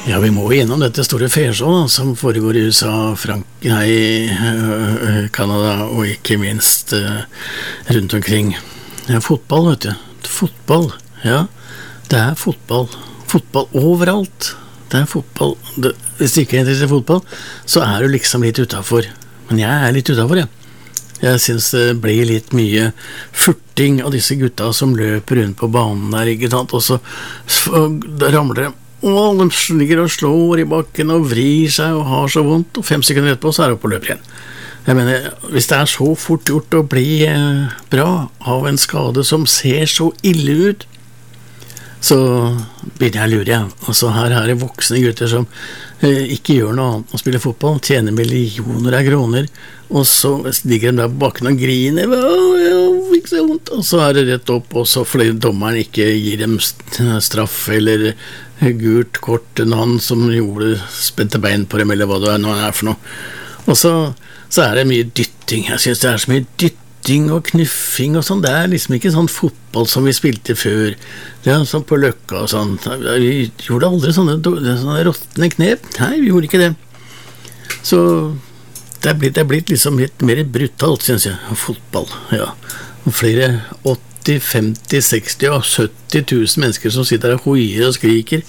Ja, vi må gjennom dette store fesjå som foregår I USA, Kanada og ikke minst rundt omkring. Ja, fotball, vet du. Fotball, ja. Det fotball. Fotball overalt. Det fotball. Hvis du ikke interessert I fotball, så du liksom litt utenfor. Men jeg litt utenfor, ja. Jeg synes det blir litt mye furting av disse gutta som løper rundt på banen der, ikke sant? Og så ramler de. De ligger og slår I bakken og vrir seg og har så vondt, og 5 sekunder etterpå så de oppe og løper igjen. Jeg mener, hvis det så fort gjort å bli bra av en skade som ser så ille ut, så begynner jeg å lure. Og så her det voksne gutter som ikke gjør noe annet enn å spille fotball, tjener millioner av kroner, og så ligger de der på bakken og griner, ikke så vondt, og så det rett opp, og så fordi dommeren ikke gir dem straff eller gult kort, han som spente bein på dem, eller hva det nå for noe. Og så det mye dytting. Jeg synes det så mye dytting og knuffing og sånn. Det liksom ikke sånn fotball som vi spilte før. Det sånn på Løkka og sånn. Vi gjorde aldri sånne råttende knep. Nei, vi gjorde ikke det. Så det blitt liksom litt mer brutalt, synes jeg, fotball. Ja. Og flere 80, 50, 60 og 70 000 mennesker som sitter og hoier og skriker.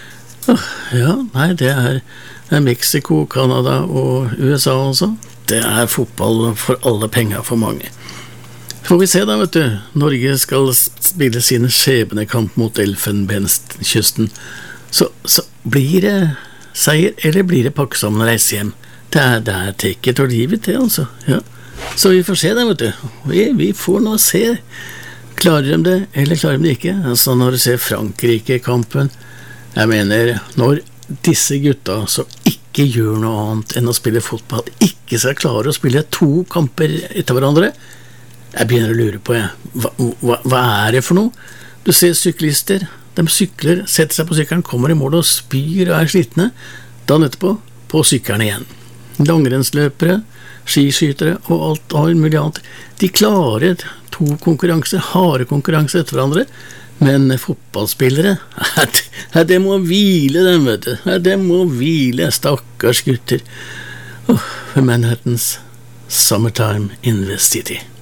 Ja, nei, det Mexico, Kanada og USA også. Det fotball for alle penger for mange. Får vi se da, vet du. Norge skal spille sin skjebnekamp mot Elfenbenskysten. Så blir det seier, eller blir det pakke sammen og reise hjem? Det take it or leave it, det altså. Ja. Så vi får se da, vet du. Vi får nå se. Klarer de det, eller klarer de det ikke? Altså når du ser Frankrike-kampen, jeg mener, når disse gutta som ikke gjør noe annet enn å spille fotball, ikke skal klare å spille 2 kamper etter hverandre, jeg begynner å lure på, hva det for noe? Du ser syklister, de sykler, setter seg på sykkelen, kommer I mål og spyr og slitne, dagen etterpå på sykkelen igjen. Langrennsløpere, skiskytere og alt mulig annet, de klarer 2 konkurranser, harde konkurranser etter hverandre, men fotballspillere, det må hvile dem, vet du. Det må hvile, stakkars gutter. Manhattans Summertime in the City.